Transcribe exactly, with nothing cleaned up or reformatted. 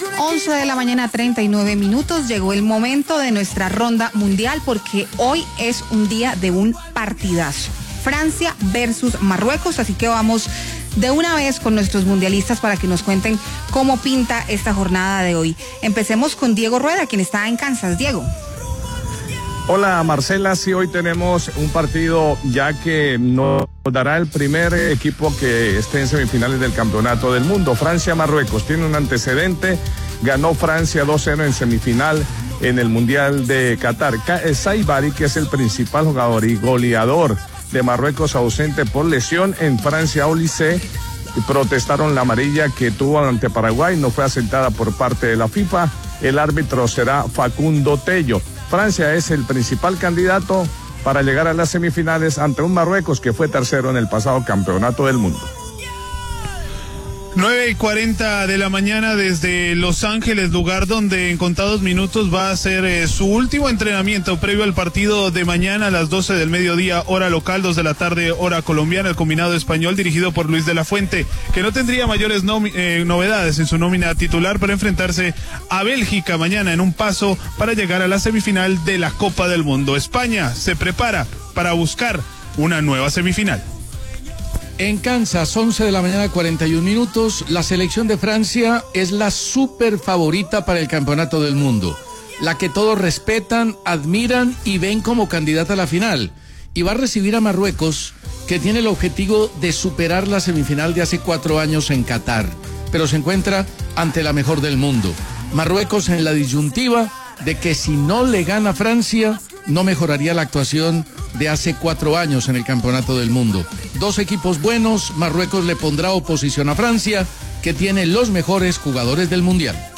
once de la mañana, treinta y nueve minutos. Llegó el momento de nuestra ronda mundial porque hoy es un día de un partidazo. Francia versus Marruecos, así que vamos de una vez con nuestros mundialistas para que nos cuenten cómo pinta esta jornada de hoy. Empecemos con Diego Rueda, quien está en Kansas. Diego. Hola Marcela, sí, hoy tenemos un partido ya que nos dará el primer equipo que esté en semifinales del Campeonato del Mundo. Francia-Marruecos tiene un antecedente, ganó Francia dos cero en semifinal en el Mundial de Qatar. Saibari, que es el principal jugador y goleador de Marruecos, ausente por lesión. En Francia, Olise protestaron la amarilla que tuvo ante Paraguay, no fue aceptada por parte de la FIFA. El árbitro será Facundo Tello. Francia es el principal candidato para llegar a las semifinales ante un Marruecos que fue tercero en el pasado Campeonato del Mundo. nueve y cuarenta de la mañana desde Los Ángeles, lugar donde en contados minutos va a hacer eh, su último entrenamiento previo al partido de mañana a las doce del mediodía, hora local, dos de la tarde, hora colombiana, el combinado español dirigido por Luis de la Fuente, que no tendría mayores no, eh, novedades en su nómina titular para enfrentarse a Bélgica mañana en un paso para llegar a la semifinal de la Copa del Mundo. España se prepara para buscar una nueva semifinal. En Kansas, once de la mañana, cuarenta y un minutos, la selección de Francia es la súper favorita para el Campeonato del Mundo, la que todos respetan, admiran y ven como candidata a la final, y va a recibir a Marruecos, que tiene el objetivo de superar la semifinal de hace cuatro años en Qatar, pero se encuentra ante la mejor del mundo. Marruecos en la disyuntiva de que si no le gana Francia, no mejoraría la actuación de hace cuatro años en el Campeonato del Mundo. Dos equipos buenos, Marruecos le pondrá oposición a Francia, que tiene los mejores jugadores del Mundial.